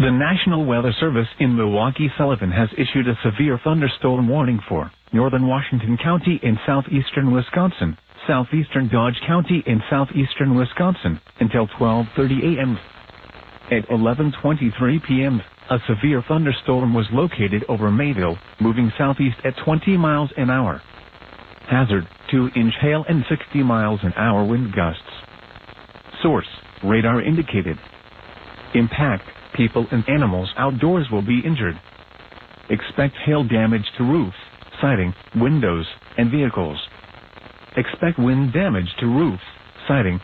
The National Weather Service in Milwaukee-Sullivan has issued a severe thunderstorm warning for northern Washington County in southeastern Wisconsin, southeastern Dodge County in southeastern Wisconsin, until 12:30 a.m. At 11:23 p.m., a severe thunderstorm was located over Mayville, moving southeast at 20 miles an hour. Hazard, 2-inch hail and 60 miles an hour wind gusts. Source, radar indicated. Impact, people and animals outdoors will be injured. Expect hail damage to roofs, siding, windows, and vehicles. Expect wind damage to roofs, siding,